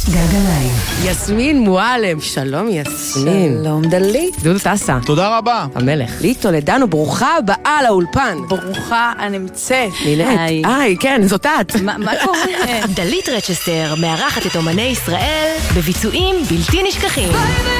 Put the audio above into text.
גלגליים. יסמין מועלם, שלום יסמין. שלום דלית. דודו טסה. תודה רבה. המלך. לי טולדנו, ברוכה הבאה לאולפן. ברוכה הנמצאת. היי, כן, זאת את. מה קורה? דלית רצ'סטר מארחת את אומני ישראל בביצועים בלתי נשכחים.